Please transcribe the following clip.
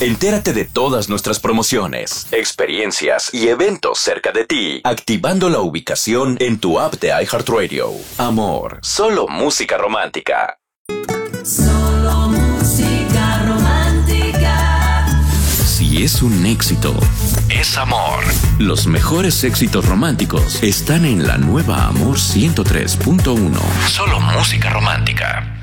Entérate de todas nuestras promociones, experiencias y eventos cerca de ti, activando la ubicación en tu app de iHeartRadio. Amor, solo música romántica. Solo música romántica. Si es un éxito, es amor. Los mejores éxitos románticos están en la nueva Amor 103.1. Solo música romántica.